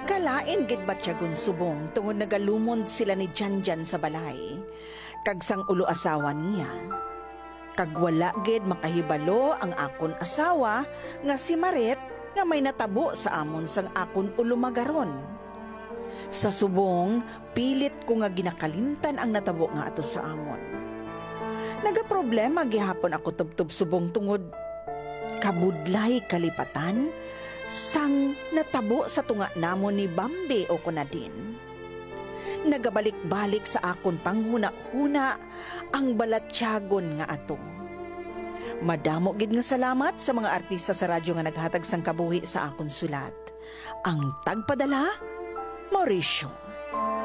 Kalain gid batyagon subong tungod nagalumond sila ni Janjan sa balay. Kag sang ulo asawa niya. Kag wala gid makahibalo ang akon asawa nga si Maret nga may natabo sa amon sang akon ulo magaron. Sa subong, pilit ko nga ginakalimtan ang natabo nga ato sa amon. Nagaproblema gihapon ako tubtub subong tungod kabudlay kalipatan sang natabo sa tunga namon ni Bambi o Kunadin. Nagabalik-balik sa akon panghuna-huna ang balatyagon nga ato. Madamo gid nga salamat sa mga artista sa radyo nga naghatag sang kabuhi sa akon sulat. Ang tagpadala, Mauricio.